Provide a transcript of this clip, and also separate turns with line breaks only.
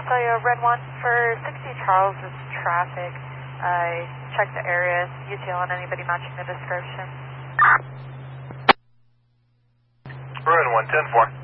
saw you red 1 for 60 Charles is traffic. I checked the area. UTL on anybody matching the description.
Ruin 1, 10-4.